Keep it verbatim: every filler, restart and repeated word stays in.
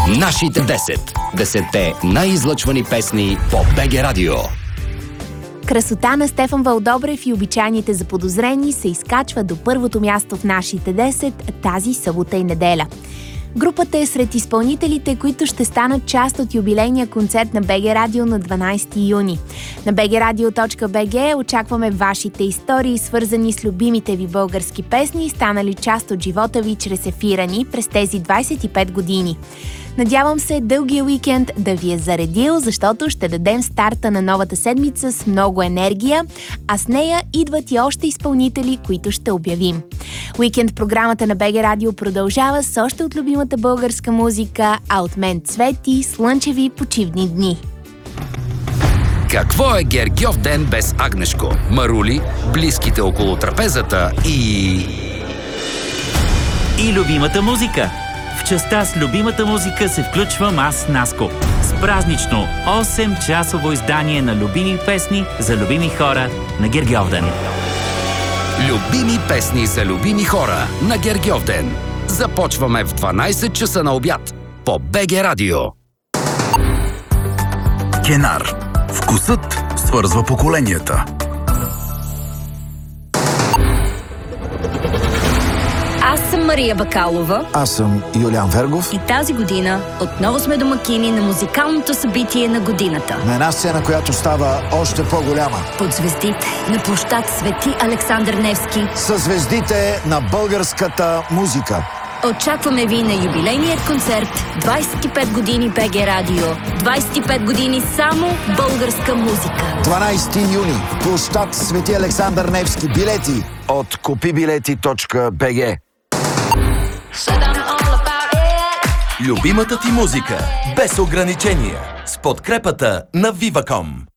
Нашите десет. Десетте най-излъчвани песни по БГ Радио. Красота на Стефан Вълдобрев и обичайните заподозрени се изкачва до първото място в нашите десет тази събота и неделя. Групата е сред изпълнителите, които ще станат част от юбилейния концерт на БГ Радио на дванайсети юни. На би джи радио точка би джи очакваме вашите истории, свързани с любимите ви български песни, станали част от живота ви чрез ефира ни през тези двайсет и пет години. Надявам се дългия уикенд да ви е заредил, защото ще дадем старта на новата седмица с много енергия, а с нея идват и още изпълнители, които ще обявим. Уикенд програмата на БГ Радио продължава с още от любимата българска музика, а от мен цвети, слънчеви почивни дни. Какво е Гергьов ден без Агнешко, Марули, близките около трапезата и... И любимата музика. В частта с любимата музика се включвам аз, Наско. С празнично осем-часово издание на любими песни за любими хора на Гергьов ден. Любими песни за любими хора на Гергьов ден. Започваме в дванайсет часа на обяд по БГ Радио. Кенар. Вкусът свързва поколенията. Аз съм Мария Бакалова. Аз съм Юлиан Вергов. И тази година отново сме домакини на музикалното събитие на годината. На една сцена, която става още по-голяма. Под звездите на площад Свети Александър Невски. Със звездите на българската музика. Очакваме ви на юбилейният концерт двайсет и пет години БГ Радио. двайсет и пет години само българска музика. дванайсети юни. Площад Свети Александър Невски. Билети от купи билети точка би джи. Любимата ти музика без ограничения с подкрепата на Viva точка com.